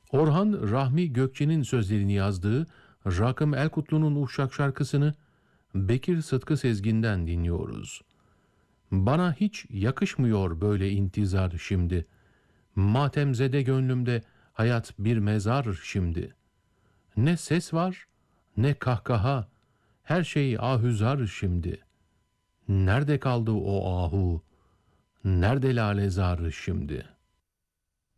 Orhan Rahmi Gökçe'nin sözlerini yazdığı Rakım Elkutlu'nun Uşak şarkısını Bekir Sıtkı Sezgin'den dinliyoruz. Bana hiç yakışmıyor böyle intizar şimdi. Matemzede gönlümde hayat bir mezar şimdi. Ne ses var, ne kahkaha, her şey ahüzar şimdi. Nerede kaldı o ahu, nerede lalezar şimdi?''